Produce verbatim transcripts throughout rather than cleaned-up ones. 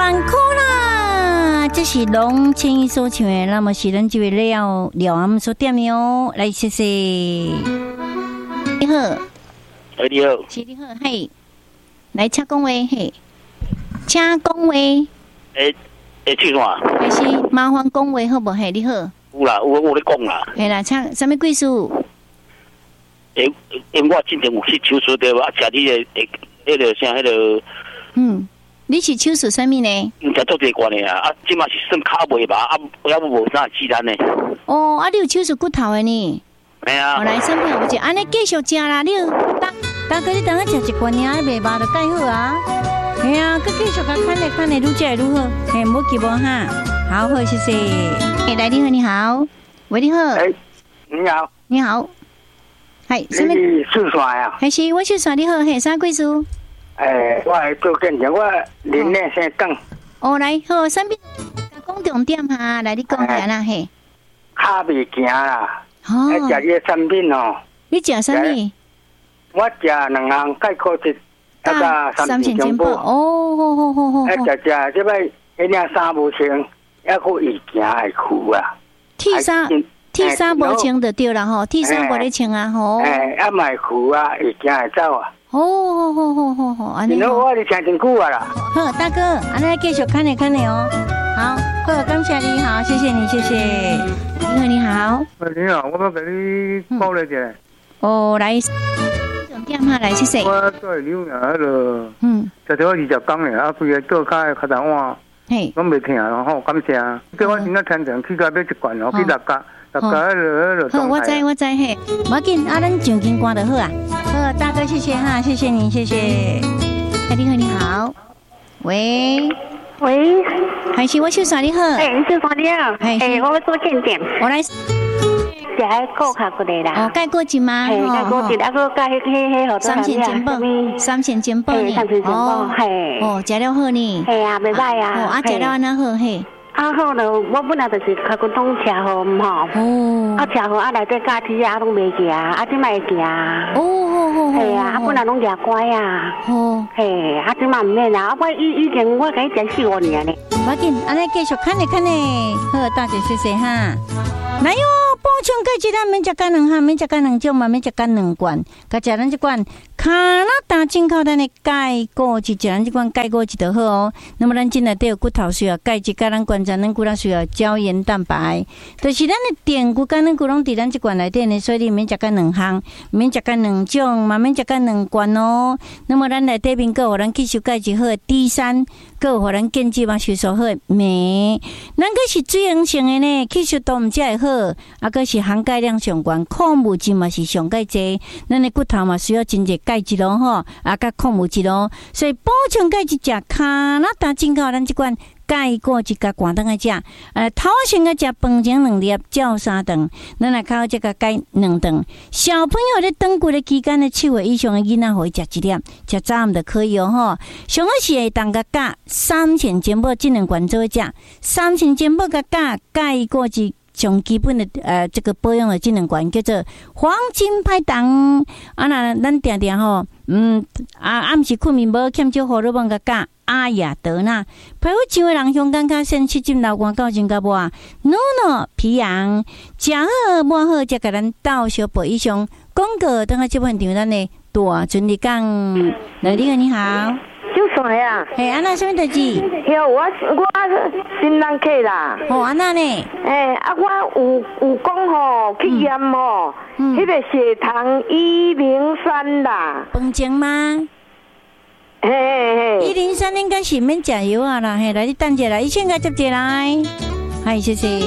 万块啦！这是龙千亿所唱的，那么是咱这位廖廖阿姆所点的哦。来，谢谢。你好， 哎，你好， 是你好，嘿，来请讲话，嘿，请讲话。 诶诶，去啥？ 还是麻烦讲话好不？嘿，你好。 有啦，有我咧讲啦。 嘿啦，请什么贵数？ 诶诶，我之前有去手术对吧？啊，食你诶诶，迄个啥，迄个。 嗯，你是手术什么呢？ 唔食做这关的啊，啊，即马是算骹袂吧，啊，要不无啥其他呢。 哦，啊，你有手术骨头的呢？ 系啊。 我来生病有食，安尼继续食啦，你大大哥，你等下食一罐尔，袂饱就盖好啊。系啊，佮继续甲看咧看咧，愈食愈好，嘿，唔好急无哈。好好，谢谢。哎，来，你好，你好，喂，你好。 哎，你好。 你好。系， 什么？你是啥呀？ 还是我是啥？你好，嘿，啥贵数？ 诶，我系做见证，我林咧先讲。 哦，来，好，身边讲重点哈，来你讲下啦，嘿。 骹袂行啦， 哦。 爱食啲产品哦。 你食啥物？ 我食两项钙固质，啊个三千金宝。 哦，好好好好。 啊，食食即摆迄领衫无穿，还佫易行会苦啊。 T 衫 T 衫无穿就对啦吼 ，T 衫无咧穿啊吼。 诶，啊卖苦啊，会行会走啊。 哦，好好好好好，安尼。 然后我咧听真久啊啦。 好，大哥，安尼继续看咧看咧哦。好，好，感谢你，好，谢谢你，谢谢。你好，你好。 你好，我要给你报了一下。 哦，来，重点哈，来，谢谢。 我在纽约迄个，嗯，食条二十工咧，啊，规个做骹较重碗，嘿，我袂疼咯吼，感谢。叫我今仔天天去甲买一罐哦，去六甲。 好，好，我知我知嘿，无要紧，啊，咱上金瓜就好啊。好，大哥，谢谢哈，谢谢你，谢谢。哎，你好，你好，喂喂， 还是我秀嫂你好， 哎，你秀嫂你好，哎，我要做见证， 我来。 食迄顾客过来啦。 哦，钙果汁吗？ 嘿，钙果汁，啊，个钙迄迄迄好多三千金宝，三千金宝呢？ 三千金宝，嘿。 哦，食了好呢。 嘿啊，袂歹啊。 哦，啊，食了安那好嘿。 啊好了，我本来就是较滚筒车好唔好？哦。啊，车好啊，内底架梯啊拢袂行，啊，即摆会行。 哦哦哦。 系啊，啊，本来拢牙乖啊。哦。嘿，啊，即摆唔免啦，啊，我以以前我甲伊食四五年咧。 唔要紧，安尼继续看咧看咧。好，大姐谢谢哈。来哟，补充钙质，咱免食干两项，免食干两种嘛，免食干两罐，甲食咱这罐加拿大进口咱的钙果汁，食咱这罐钙果汁就好哦。那么咱进来都有骨头需要钙质，甲咱观察咱骨头需要胶原蛋白，就是咱的电骨甲咱骨拢伫咱这罐内底呢，所以你免食干两项，免食干两种，嘛免食干两罐哦。那么咱内底面个互咱吸收钙质好的 D 三，个互咱建基嘛吸收好的镁，咱个是水溶性的呢，吸收度毋才会好。啊，个是含钙量上悬，矿物质嘛是上钙济，咱的骨头嘛需要真济钙质咯吼，啊，甲矿物质咯，所以补充钙质，食加拿大进口咱即款钙果汁甲寒顿个食，呃，头先个食饭前两粒，照三顿，咱来靠这个钙两顿。小朋友咧长骨的期间咧，七岁以上的囡仔可以食一粒，食早暗就可以哦吼。上好是会当个加三千金宝这两罐做食，三千金宝甲加钙果汁。上基本的呃，这个保养的技能罐叫做黄金拍档啊！那咱定定吼，嗯啊，暗时困眠无欠少胡萝卜甲加阿雅德纳，皮肤像的人香感较先七进流汗到真甲无啊，努努皮痒，食好抹好，才甲咱到小补以上广告。等下这份场咱的大准你讲，来你好你好。 就帅啊！ 嘿，安那什么代志？ 哟，我我新人客啦。 哦，安那呢？ 诶，啊，我有有讲吼去验吼，迄个血糖一零三啦。 饭前吗？ 嘿嘿嘿。 一零三应该是免食药啊啦，嘿，来你等下啦，医生甲接接来。嗨，谢谢。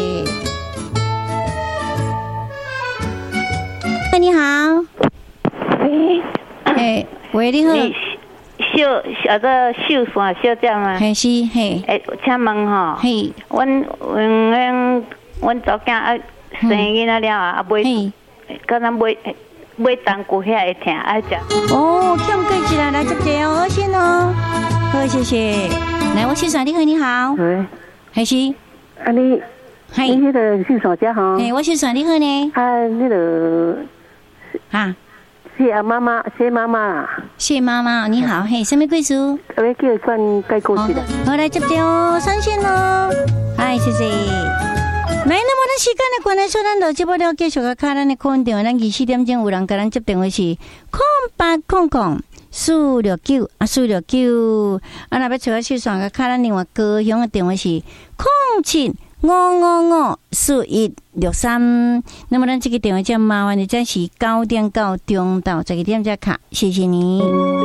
喂，你好。 喂。 诶，喂，你好。 小小个秀山小姐吗？ 嘿是嘿。 诶，请问吼， 嘿， 阮阮阮早囝啊生囡仔了啊，啊买，敢若买买冬菇遐会疼，爱食。 哦，欠过起来来接接哦，好先哦，好谢谢。来，我秀山你好，你好。 喂， 嘿是。 啊你，嘿，你迄个秀山姐吼？ 嘿，我秀山你好呢。 啊，那个啊。 谢啊妈妈，谢妈妈， 谢妈妈，你好，嘿，什么贵叔？ 我要叫算该故事的。 好，来接接哦，上线喽，嗨，谢谢。来，那么咱时间的关系，说咱就节目了，继续个卡咱的空电话，咱二四点钟有人甲咱接电话是空八空空四六九啊四六九，啊，若要找个小算个卡咱另外高雄的电话是空七五五五四一六三。那么咱这个电话叫麻烦你暂时九点到中到这个点再卡，谢谢你。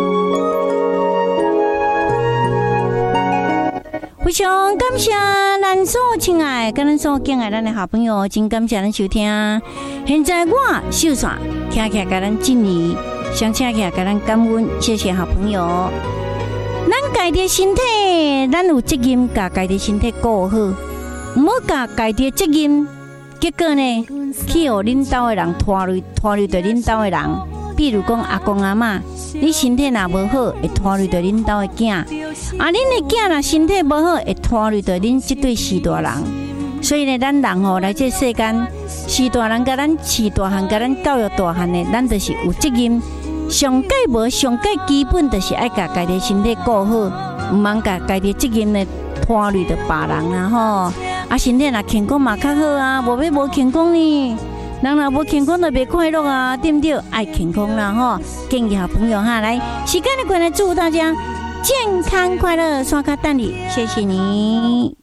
非常感谢咱所亲爱跟咱所敬爱咱的好朋友，真感谢咱收听。现在我秀煞听起来给咱敬礼，想听起来给咱感恩，谢谢好朋友。咱家己身体，咱有责任把家己身体顾好，唔好把家己责任，结果呢去互领导的人拖累，拖累到领导的人。比如讲阿公阿嬷，你身体若无好，会拖累到恁兜的囝；啊，恁的囝若身体无好，会拖累到恁这对士大人。所以呢，咱人吼来这世间，士大人甲咱饲大汉，甲咱教育大汉呢，咱就是有责任。上界无上界基本就是爱甲家己身体顾好，毋通甲家己责任呢拖累到别人啊吼。啊，身体若健康嘛较好啊，无要无健康呢。人若无健康就袂快乐啊，对不对？爱健康啦吼，建议好朋友哈，来时间的关系，祝福大家健康快乐，刷卡等你，谢谢你。